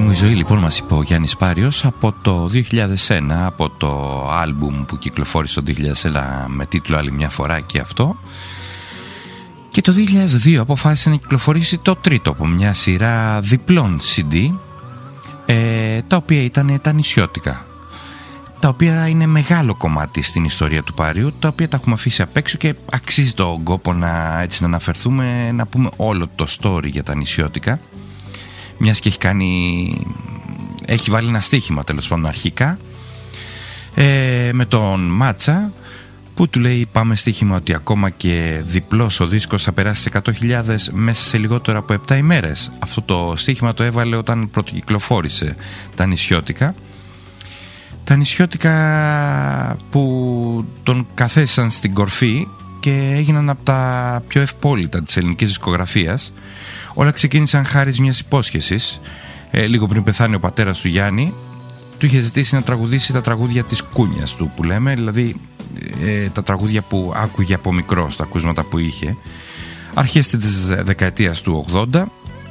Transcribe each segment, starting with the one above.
μου η ζωή, λοιπόν, μας είπε ο Γιάννης Πάριος από το 2001, από το άλμπουμ που κυκλοφόρησε το 2001 με τίτλο «Άλλη μια φορά» και αυτό. Και το 2002 αποφάσισε να κυκλοφορήσει το τρίτο από μια σειρά διπλών CD, τα οποία ήταν τα νησιώτικα, τα οποία είναι μεγάλο κομμάτι στην ιστορία του Πάριου, τα οποία τα έχουμε αφήσει απ' έξω και αξίζει τον κόπο να αναφερθούμε, να πούμε όλο το story για τα νησιώτικα, μιας και έχει βάλει ένα στοίχημα τέλος πάντων αρχικά με τον Μάτσα, που του λέει πάμε στοίχημα ότι ακόμα και διπλός ο δίσκος θα περάσει σε 100.000 μέσα σε λιγότερο από 7 ημέρες. Αυτό το στοίχημα το έβαλε όταν πρωτοκυκλοφόρησε τα νησιώτικα. Τα νησιώτικα που τον καθέστησαν στην κορφή και έγιναν από τα πιο ευπόλυτα της ελληνικής δισκογραφίας. Όλα ξεκίνησαν χάρη μιας υπόσχεσης. Λίγο πριν πεθάνει ο πατέρας του Γιάννη, του είχε ζητήσει να τραγουδήσει τα τραγούδια της κούνιας του, που λέμε, δηλαδή τα τραγούδια που άκουγε από μικρός, τα ακούσματα που είχε αρχές της δεκαετίας του 80.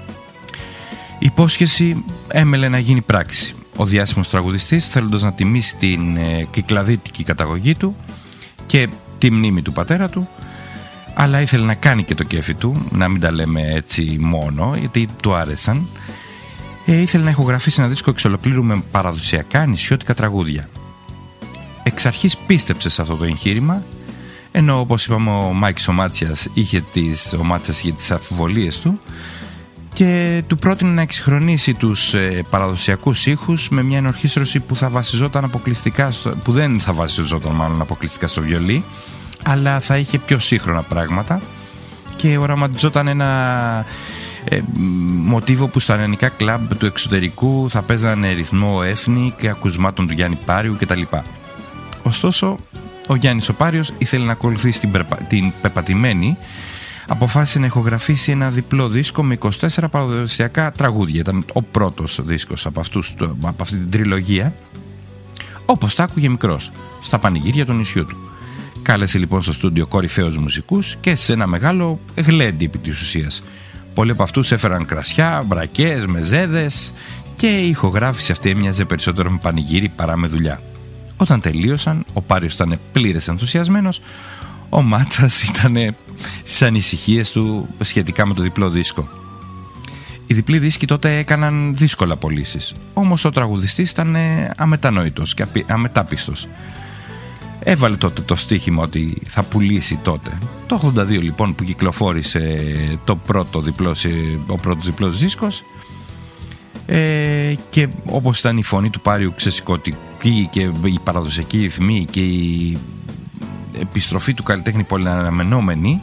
Η υπόσχεση έμελε να γίνει πράξη. Ο διάσημος τραγουδιστής, θέλοντας να τιμήσει την κυκλαδίτικη καταγωγή του και τη μνήμη του πατέρα του, αλλά ήθελε να κάνει και το κέφι του, να μην τα λέμε έτσι μόνο, γιατί του άρεσαν, ήθελε να ηχογραφήσει ένα δίσκο εξ ολοκλήρου με παραδοσιακά νησιώτικα τραγούδια. Εξ αρχής πίστεψε σε αυτό το εγχείρημα, ενώ όπως είπαμε ο Μάικης ο Μάτσιας είχε τις αμφιβολίες του και του πρότεινε να εξυγχρονίσει τους παραδοσιακούς ήχους με μια ενορχήστρωση που θα βασιζόταν αποκλειστικά που δεν θα βασιζόταν μάλλον αποκλειστικά στο βιολί, αλλά θα είχε πιο σύγχρονα πράγματα και οραματιζόταν ένα μοτίβο που στα ελληνικά κλαμπ του εξωτερικού θα παίζανε ρυθμό έθνη και ακουσμάτων του Γιάννη Πάριου κτλ. Ωστόσο, ο Γιάννης ο Πάριος ήθελε να ακολουθήσει την πεπατημένη, αποφάσισε να ηχογραφήσει ένα διπλό δίσκο με 24 παραδοσιακά τραγούδια. Ήταν ο πρώτος δίσκος από αυτή την τριλογία, όπως τα άκουγε μικρός, στα πανηγύρια του νησιού του. Κάλεσε λοιπόν στο στούντιο κορυφαίους μουσικούς και σε ένα μεγάλο γλέντι επί της ουσίας. Πολλοί από αυτούς έφεραν κρασιά, μπρακές, μεζέδες και η ηχογράφηση αυτή έμοιαζε περισσότερο με πανηγύρι παρά με δουλειά. Όταν τελείωσαν, ο Πάριος ήταν πλήρες ενθουσιασμένος, ο Μάτσας ήταν στις ανησυχίες του σχετικά με το διπλό δίσκο. Οι διπλοί δίσκοι τότε έκαναν δύσκολα πωλήσεις, όμως ο τραγουδιστής ήταν αμετανόητος και αμετάπιστος. Έβαλε τότε το στοίχημα ότι θα πουλήσει τότε. Το 82 λοιπόν που κυκλοφόρησε ο πρώτος διπλός δίσκος, και όπως ήταν η φωνή του Πάριου ξεσηκωτική και η παραδοσιακή ρυθμή και η επιστροφή του καλλιτέχνη πολύ αναμενόμενη,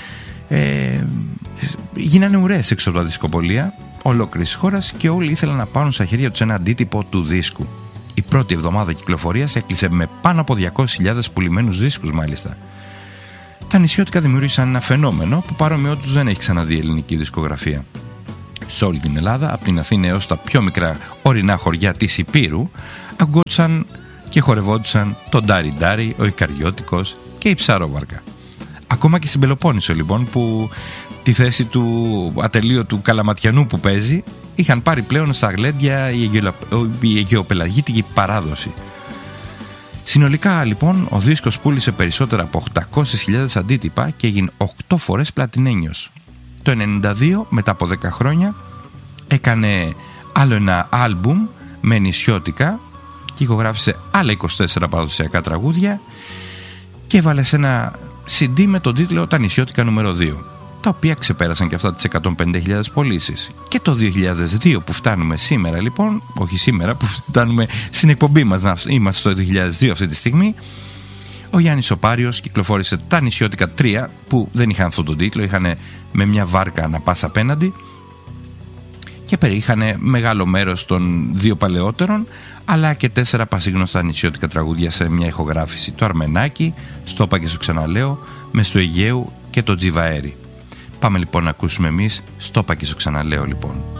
γίνανε ουρές έξω από τα δισκοπολία ολόκληρης χώρας και όλοι ήθελαν να πάρουν στα χέρια τους ένα αντίτυπο του δίσκου. Η πρώτη εβδομάδα κυκλοφορίας έκλεισε με πάνω από 200.000 πουλημένους δίσκους μάλιστα. Τα νησιώτικα δημιούργησαν ένα φαινόμενο που παρόμοιό τους δεν έχει ξαναδεί η ελληνική δισκογραφία. Σε όλη την Ελλάδα, από την Αθήνα έως τα πιο μικρά ορεινά χωριά της Υπήρου, ακουγόντουσαν και χορευόντουσαν το Ντάρι Ντάρι, ο Ικαριώτικος και η Ψαρόβαρκα. Ακόμα και στην Πελοπόννησο λοιπόν, που τη θέση του ατελείωτου Καλαματιανού που παίζει είχαν πάρει πλέον στα γλέντια η αιγαιοπελαγίτικη παράδοση. Συνολικά λοιπόν ο δίσκος πούλησε περισσότερα από 800.000 αντίτυπα και έγινε 8 φορές πλατινένιος. Το 1992, μετά από 10 χρόνια, έκανε άλλο ένα άλμπουμ με νησιώτικα και ηχογράφησε άλλα 24 παραδοσιακά τραγούδια και έβαλε σε ένα CD με τον τίτλο «Τα νησιώτικα νούμερο 2», τα οποία ξεπέρασαν και αυτά τις 150.000 πωλήσεις. Και το 2002 που φτάνουμε σήμερα λοιπόν, όχι σήμερα που φτάνουμε στην εκπομπή μας, να είμαστε στο 2002 αυτή τη στιγμή, ο Γιάννης ο Πάριος κυκλοφόρησε τα νησιώτικα 3 που δεν είχαν αυτόν τον τίτλο, είχαν με μια βάρκα να πας απέναντι και περιείχαν μεγάλο μέρος των 2 παλαιότερων, αλλά και 4 πασίγνωστα νησιώτικα τραγούδια σε μια ηχογράφηση, το Αρμενάκι, στο Όπα και στο Ξαναλέω, Μες του Αιγαίου και το Τζιβαέρι. Πάμε λοιπόν να ακούσουμε εμείς στο Όπα και στο Ξαναλέω λοιπόν.